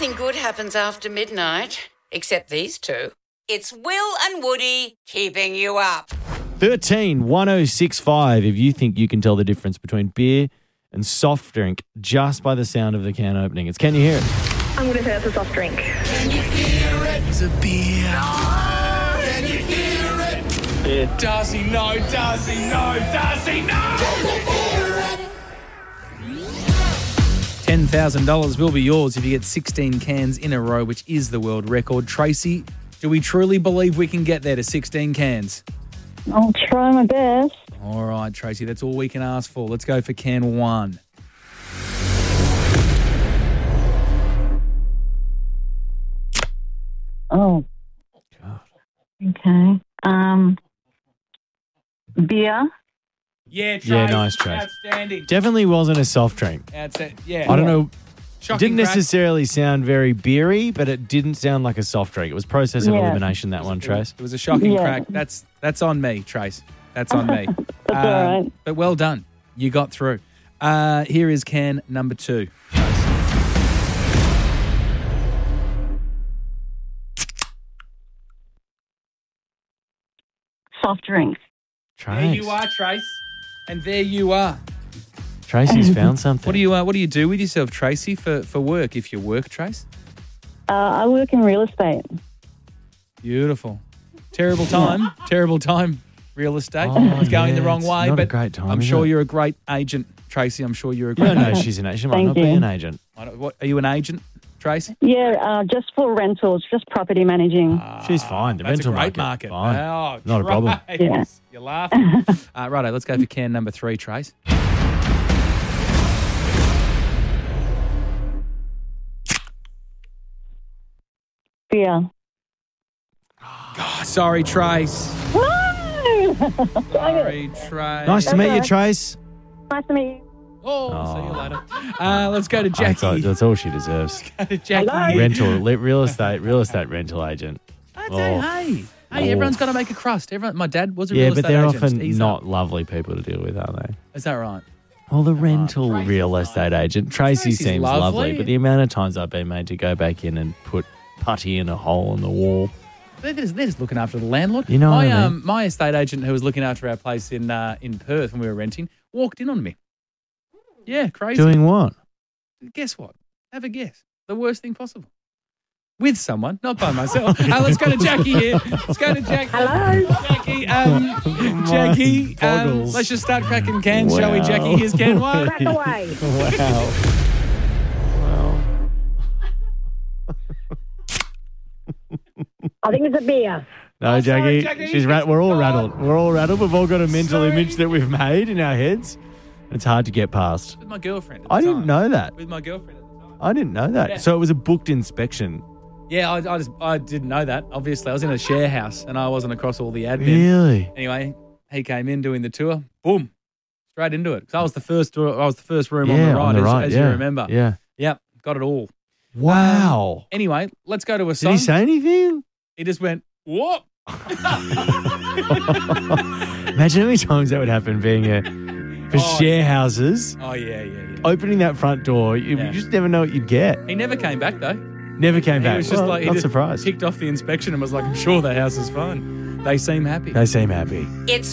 Nothing good happens after midnight, except these two. It's Will and Woody keeping you up. 13 1065 if you think you can tell the difference between beer and soft drink just by the sound of the can opening. It's Can You Hear It? I'm going to say it's a soft drink. Can you hear it? It's a beer. No! Can you hear it? Beer. Does he know? Does he know? Does he know? Can you hear it? $10,000 will be yours if you get 16 cans in a row, which is the world record. Tracy, do we truly believe we can get there to 16 cans? I'll try my best. All right, Tracy, that's all we can ask for. Let's go for can 1. Oh. God. Okay. Beer. Yeah, Trace. Yeah, nice, Trace. Outstanding. Definitely wasn't a soft drink. Yeah. I don't know. It Shocking didn't crack. necessarily sound very beery, but it didn't sound like a soft drink. It was process of elimination, that one, Trace. It was a shocking Yeah. crack. That's on me, Trace. That's on me. That's all right. But well done. You got through. Here is can number 2. Soft drink. Trace. There you are, Trace. And there you are. Tracy's found something. What do you do with yourself, Tracy, for work? If you work, Trace. I work in real estate. Beautiful. Terrible time. Terrible time. Real estate. Oh, It's going the yeah, wrong it's way, not a but great time, I'm is sure it? you're a great agent, Tracy. I'm sure you're a You great don't know agent. she's an agent. She might Thank not be you. an agent. Are you an agent, Tracy? Yeah, just for rentals, just property managing. She's fine. The That's rental a great market. Fine. Oh, Not a problem. Trace. Yeah. You're laughing. Righto, let's go for can number 3, Trace. Beer. Oh, sorry, Trace. No! Sorry, Trace. Nice to meet you, right. Trace. Nice to meet you. Oh, see you later. Let's go to Jackie. That's all she deserves. Go to Jackie. Hello? Real estate rental agent. I'd say, hey, everyone's got to make a crust. My dad was a Yeah, real but estate they're agent. often He's not lovely people to deal with, are they? Is that right? Well, the rental real estate agent, Tracy Tracy's seems lovely. lovely, but the amount of times I've been made to go back in and put putty in a hole in the wall. They're just looking after the landlord. You know what I mean? My estate agent who was looking after our place in Perth when we were renting walked in on me. Yeah, crazy. Doing what? Guess what? Have a guess. The worst thing possible. With someone, not by myself. Let's go to Jackie here. Let's go to Jackie. Hello? Jackie, Jackie, boggles. let's just start cracking cans, shall we, Jackie? Here's can 1. Crack away. Wow. I think it's a beer. No, sorry, Jackie. Jackie. We're all rattled. We're all rattled. We've all got a mental image that we've made in our heads. It's hard to get past. With my girlfriend at the I time. didn't know that. With my girlfriend at the time. I didn't know that. Yeah. So it was a booked inspection. Yeah, I didn't know that. Obviously, I was in a share house and I wasn't across all the admin. Really? Anyway, he came in doing the tour. Boom, straight into it. Because I was the first room Yeah, on the right, as yeah. you remember. Yeah. Yep, got it all. Wow. Anyway, let's go to a Did song. he say anything? He just went, whoop. Imagine how many times that would happen being for share houses. Oh, yeah. Opening that front door, you just never know what you'd get. He never came back, though. Never came back. He was just Well, like, he not just surprised. ticked off the inspection and was like, I'm sure the house is fine. They seem happy. They seem happy. It's